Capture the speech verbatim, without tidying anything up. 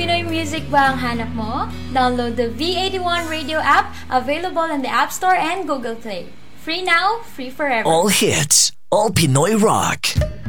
Pinoy music ba ang hanap mo? Download the V eighty-one Radio app, available in the App Store and Google Play. Free now, free forever. All hits, all Pinoy rock.